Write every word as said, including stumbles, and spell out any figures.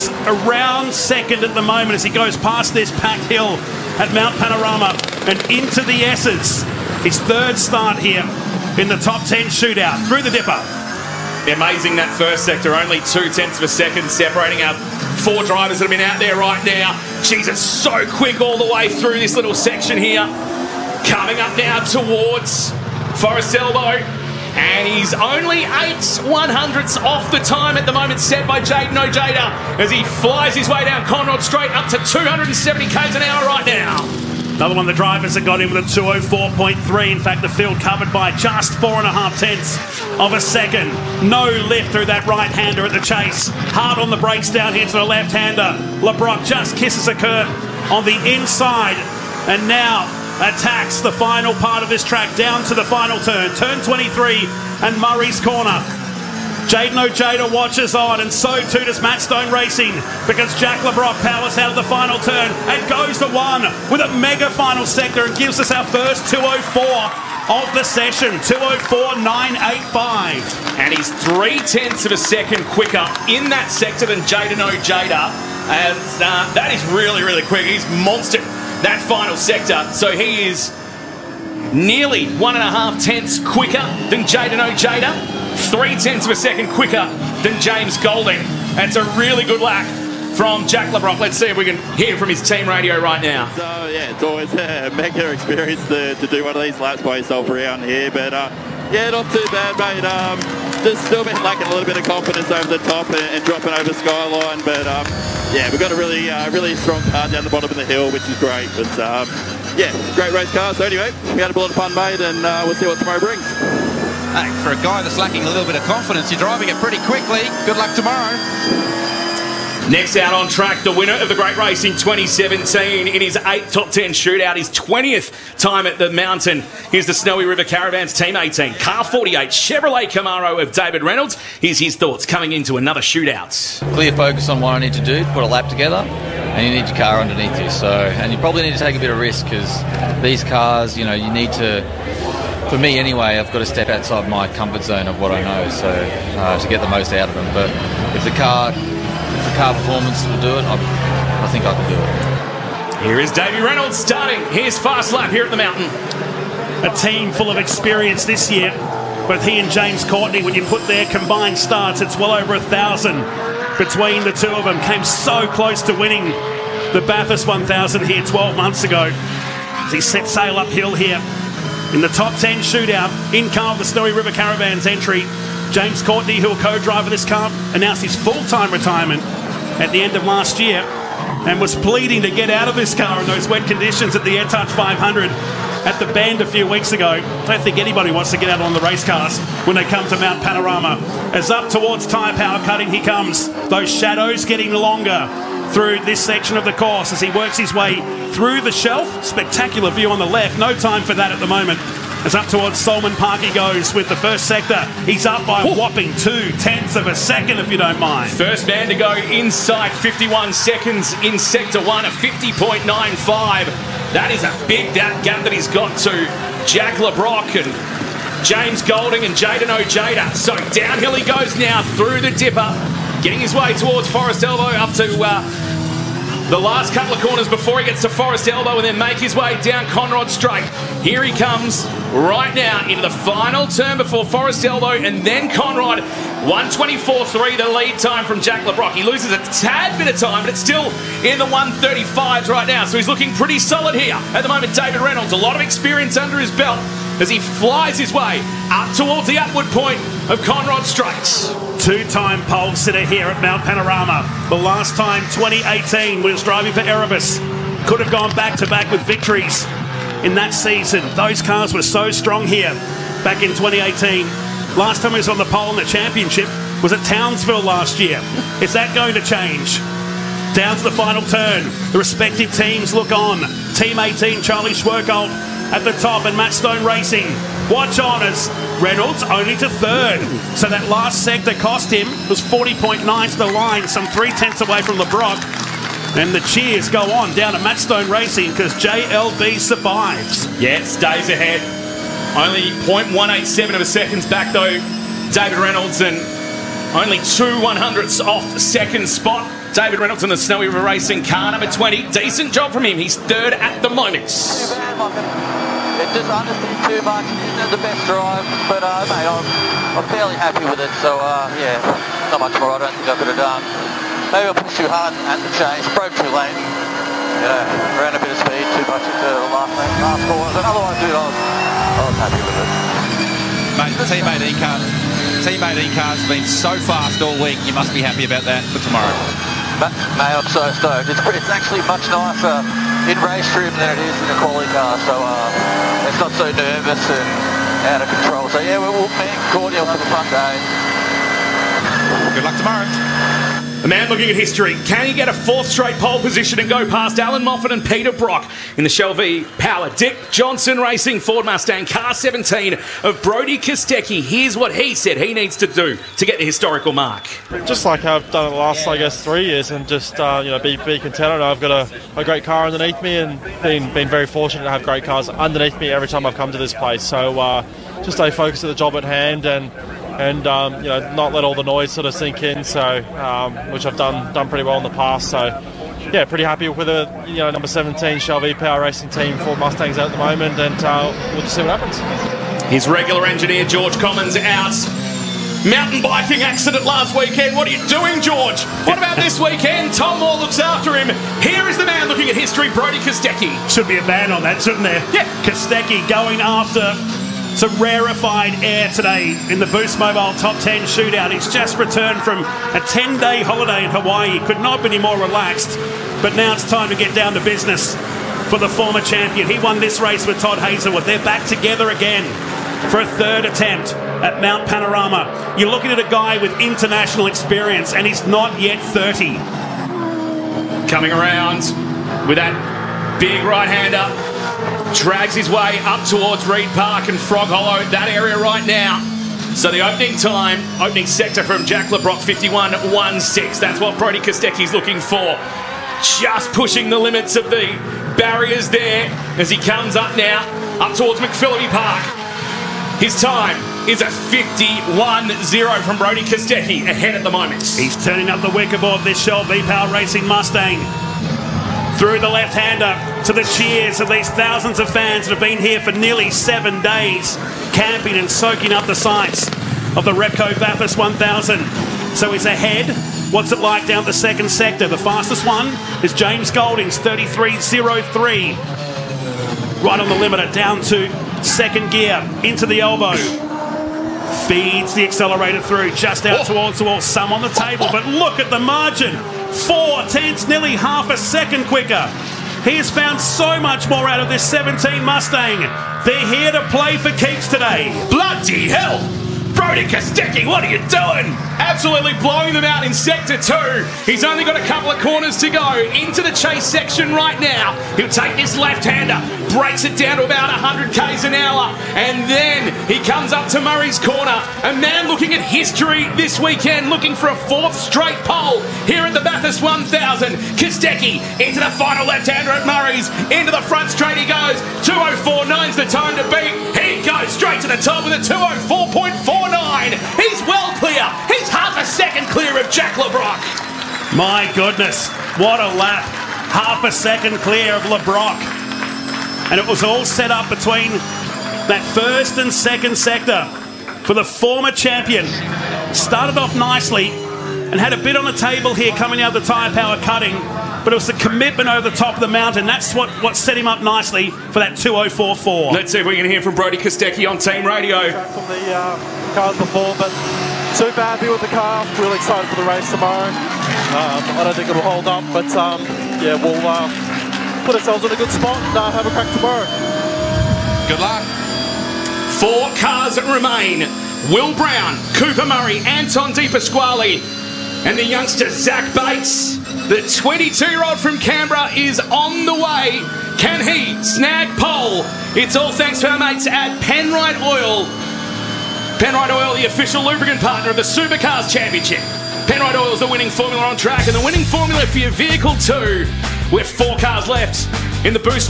around second at the moment as he goes past this packed hill at Mount Panorama and into the S's. His third start here in the top ten shootout through the dipper. Amazing that first sector, only two tenths of a second separating our four drivers that have been out there right now. Jeez, it's so quick all the way through this little section here. Coming up now towards Forest Elbow. And he's only eight one hundredths off the time at the moment set by Jayden Ojeda as he flies his way down Conrod Straight up to two hundred seventy k's an hour right now. Another one of the drivers that got in with a two oh four point three. In fact, the field covered by just four and a half tenths of a second. No lift through that right-hander at the chase. Hard on the brakes down here to the left-hander. LeBrock just kisses a curb on the inside. And now attacks the final part of this track down to the final turn. Turn twenty-three and Murray's Corner. Jayden Ojeda watches on, and so too does Matt Stone Racing, because Jack LeBrock powers out of the final turn and goes to one with a mega final sector and gives us our first two oh four of the session. two oh four nine eighty-five. And he's three tenths of a second quicker in that sector than Jayden Ojeda. And uh, that is really, really quick. He's monstered that final sector, so he is nearly one and a half tenths quicker than Jayden Ojeda, three tenths of a second quicker than James Golding. That's a really good lap from Jack LeBrock. Let's see if we can hear from his team radio right now. So yeah, it's always a mega experience to, to do one of these laps by yourself around here, but uh, yeah, not too bad, mate. Um, just still been lacking a little bit of confidence over the top and, and dropping over Skyline, but um, yeah, we've got a really, uh, really strong car down the bottom of the hill, which is great. But um, yeah, great race car. So anyway, we had a lot of fun, mate, and uh, we'll see what tomorrow brings. Hey, for a guy that's lacking a little bit of confidence, you're driving it pretty quickly. Good luck tomorrow. Next out on track, the winner of the Great Race in twenty seventeen in his eighth top ten shootout, his twentieth time at the mountain. Here's the Snowy River Caravans Team eighteen, Car forty-eight, Chevrolet Camaro of David Reynolds. Here's his thoughts coming into another shootout. Clear focus on what I need to do, put a lap together, and you need your car underneath you. So, and you probably need to take a bit of risk, because these cars, you know, you need to, for me anyway, I've got to step outside my comfort zone of what I know, so uh, to get the most out of them. But if the car... If the car performance will do it, I, I think I can do it. Here is Davey Reynolds starting his fast lap here at the mountain. A team full of experience this year. Both he and James Courtney, when you put their combined starts, it's well over a thousand between the two of them. Came so close to winning the Bathurst one thousand here twelve months ago. As he set sail uphill here in the top ten shootout in car of the Snowy River Caravans entry. James Courtney, who will co-drive this car, announced his full-time retirement at the end of last year and was pleading to get out of this car in those wet conditions at the AirTouch five hundred at the Bend a few weeks ago. I don't think anybody wants to get out on the race cars when they come to Mount Panorama. As up towards tyre power cutting he comes, those shadows getting longer through this section of the course as he works his way through the shelf. Spectacular view on the left, no time for that at the moment. As up towards Solomon Park he goes with the first sector. He's up by a whopping two tenths of a second, if you don't mind. First man to go inside fifty-one seconds in sector one, a fifty point nine five. That is a big gap that he's got to Jack LeBrock and James Golding and Jayden Ojeda. So downhill he goes now through the dipper, getting his way towards Forest Elbow up to uh, the last couple of corners before he gets to Forest Elbow and then make his way down Conrod Straight. Here he comes right now into the final turn before Forest Elbow and then Conrod. one twenty-four three the lead time from Jack LeBrock. He loses a tad bit of time, but it's still in the one thirty-fives right now, so he's looking pretty solid here. At the moment, David Reynolds, a lot of experience under his belt as he flies his way up towards the upward point of Conrod Straight. Two-time pole sitter here at Mount Panorama. The last time, twenty eighteen, was driving for Erebus. Could have gone back-to-back with victories in that season. Those cars were so strong here back in twenty eighteen. Last time he was on the pole in the championship was at Townsville last year. Is that going to change? Down to the final turn. The respective teams look on. Team eighteen, Charlie Schwerkolt at the top, and Matt Stone Racing. Watch on as Reynolds only to third. So that last sector cost him was forty point nine to the line, some three tenths away from LeBrock. And the cheers go on down to Matt Stone Racing because J L B survives. Yeah, stays ahead. Only zero point one eight seven of a seconds back though, David Reynolds, and only two one hundredths off second spot David Reynolds in the Snowy River Racing car, number twenty. Decent job from him. He's third at the moment. It just understeered too much. It did the best drive, but uh, mate, I'm, I'm fairly happy with it. So uh, yeah, not much more I don't think I could have done. Maybe I pushed too hard at the change, broke too late. You know, ran a bit of speed too much into the last lane, last corner. But otherwise, dude, I was, I was happy with it. Mate, the teammate E-car, teammate E-car's been so fast all week. You must be happy about that for tomorrow. Mate, I'm so stoked. It's, it's actually much nicer in race trim than it is in a quali car, so uh, it's not so nervous and out of control. So yeah, we'll, we'll me and Courtney will have a fun day. Good luck tomorrow. A man looking at history. Can he get a fourth straight pole position and go past Alan Moffat and Peter Brock in the Shell V Power? Dick Johnson Racing Ford Mustang, car seventeen of Brodie Kostecki. Here's what he said he needs to do to get the historical mark. Just like I've done in the last, I guess, three years, and just uh, you know, be be content. I know I've got a, a great car underneath me, and been been very fortunate to have great cars underneath me every time I've come to this place. So uh, just stay focused at the job at hand, and. and um, you know, not let all the noise sort of sink in, so um, which I've done done pretty well in the past. So yeah, pretty happy with the you know number seventeen Shell V Power Racing Team Ford Mustangs at the moment, and uh, we'll just see what happens. His regular engineer George Commons out. Mountain biking accident last weekend. What are you doing, George? What about this weekend? Tom Moore looks after him. Here is the man looking at history, Brodie Kostecki. Should be a ban on that, shouldn't there? Yeah. Kostecki going after some rarefied air today in the Boost Mobile Top ten Shootout. He's just returned from a ten-day holiday in Hawaii. Could not be any more relaxed. But now it's time to get down to business for the former champion. He won this race with Todd Hazelwood. They're back together again for a third attempt at Mount Panorama. You're looking at a guy with international experience, and he's not yet thirty. Coming around with that big right-hander. Drags his way up towards Reed Park and Frog Hollow, that area right now. So the opening time, opening sector from Jack LeBrock, fifty-one one six. That's what Brodie Kostecki's looking for. Just pushing the limits of the barriers there as he comes up now, up towards McPhillippi Park. His time is a fifty-one zero from Brodie Kostecki, ahead at the moment. He's turning up the wick aboard this Shell V Power Racing Mustang. Through the left-hander to the cheers of these thousands of fans that have been here for nearly seven days, camping and soaking up the sights of the Repco Bathurst one thousand. So he's ahead. What's it like down the second sector? The fastest one is James Golding's thirty-three oh three. Right on the limiter, down to second gear, into the elbow. Feeds the accelerator through, just out oh. towards the wall. Some on the table, but look at the margin. Four tenths, nearly half a second quicker. He has found so much more out of this seventeen Mustang. They're here to play for keeps today. Bloody hell! Brodie Kostecki, what are you doing? Absolutely blowing them out in sector two. He's only got a couple of corners to go into the chase section right now. He'll take this left-hander, breaks it down to about one hundred k's an hour, and then he comes up to Murray's corner. A man looking at history this weekend, looking for a fourth straight pole here at the Bathurst one thousand. Kostecki into the final left-hander at Murray's. Into the front straight he goes. two oh four nine's the time to beat. He goes straight to the top with a two oh four point four nine. He's well clear. He's half a second clear of Jack LeBrock. My goodness, what a lap. Half a second clear of LeBrock. And it was all set up between that first and second sector for the former champion. Started off nicely and had a bit on the table here coming out of the tyre power cutting, but it was the commitment over the top of the mountain. That's what, what set him up nicely for that two oh four four. Let's see if we can hear from Brodie Kostecki on Team Radio. From the uh, cars before, but super happy with the car. Really excited for the race tomorrow. Um, I don't think it'll hold up, but um, yeah, we'll uh, put ourselves in a good spot and uh, have a crack tomorrow. Good luck. Four cars remain. Will Brown, Cooper Murray, Anton De Pasquale, and the youngster Zach Bates. The twenty-two-year-old from Canberra is on the way. Can he snag pole? It's all thanks to our mates at Penrite Oil. Penrite Oil, the official lubricant partner of the Supercars Championship. Penrite Oil is the winning formula on track, and the winning formula for your vehicle too. We have four cars left in the Boost